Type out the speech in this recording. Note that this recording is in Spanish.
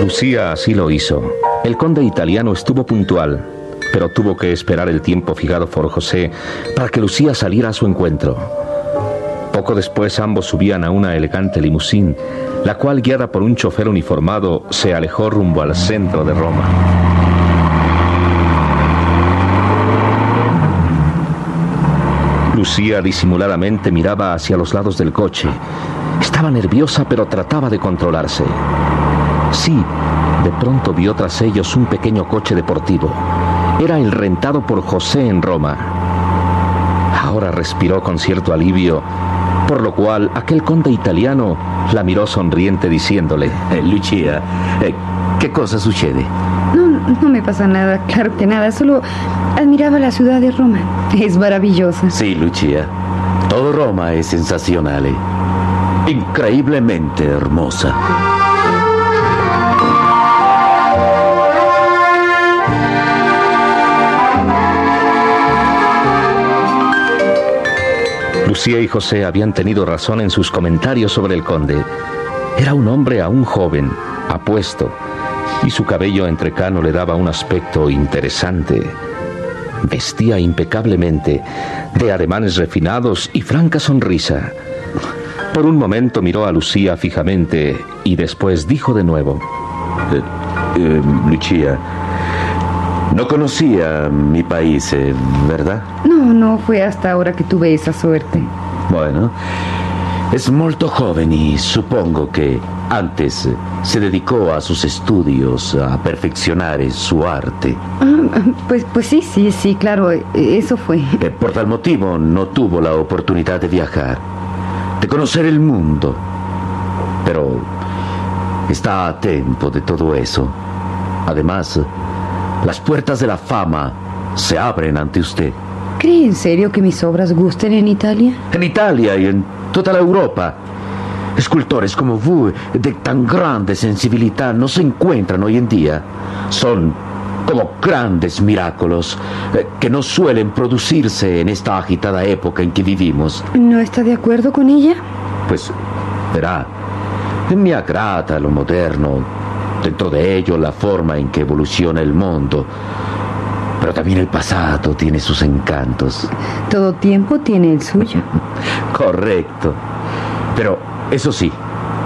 Lucía así lo hizo. El conde italiano estuvo puntual, pero tuvo que esperar el tiempo fijado por José para que Lucía saliera a su encuentro. Poco después ambos subían a una elegante limusín, la cual, guiada por un chofer uniformado, se alejó rumbo al centro de Roma. Lucía disimuladamente miraba hacia los lados del coche. Estaba nerviosa, pero trataba de controlarse. Sí, de pronto vio tras ellos un pequeño coche deportivo. Era el rentado por José en Roma. Ahora respiró con cierto alivio, por lo cual aquel conde italiano la miró sonriente diciéndole: Lucía, ¿qué cosa sucede? No me pasa nada, claro que nada, solo admiraba la ciudad de Roma. Es maravillosa. Sí, Lucía, todo Roma es sensacional, increíblemente hermosa. Lucía y José habían tenido razón en sus comentarios sobre el conde. Era un hombre aún joven, apuesto, y su cabello entrecano le daba un aspecto interesante. Vestía impecablemente, de ademanes refinados y franca sonrisa. Por un momento miró a Lucía fijamente y después dijo de nuevo: Lucía, no conocía mi país, ¿verdad? No fue hasta ahora que tuve esa suerte. Bueno, es molto joven y supongo que antes se dedicó a sus estudios, a perfeccionar su arte. Pues sí, claro, eso fue. Por tal motivo no tuvo la oportunidad de viajar, de conocer el mundo. Pero está a tiempo de todo eso. Además, las puertas de la fama se abren ante usted. ¿Cree en serio que mis obras gusten en Italia? En Italia y en toda la Europa. Escultores como vous, de tan grande sensibilidad, no se encuentran hoy en día. Son como grandes milagros que no suelen producirse en esta agitada época en que vivimos. ¿No está de acuerdo con ella? Pues, verá, me agrada lo moderno, dentro de ello la forma en que evoluciona el mundo. Pero también el pasado tiene sus encantos. Todo tiempo tiene el suyo. Correcto. Pero, eso sí,